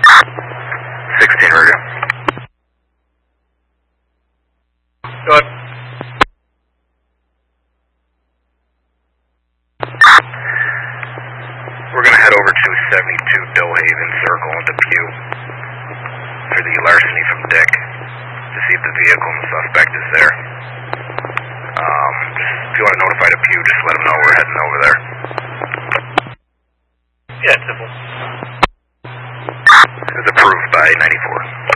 16 radio. Go ahead. We're going to head over to 72 Dillhaven Circle into Pew for the larceny from Dick to see if the vehicle and the suspect is there. If you want to notify the Pew, just let them know we're heading over there. Yeah, it's simple. It's approved by 94.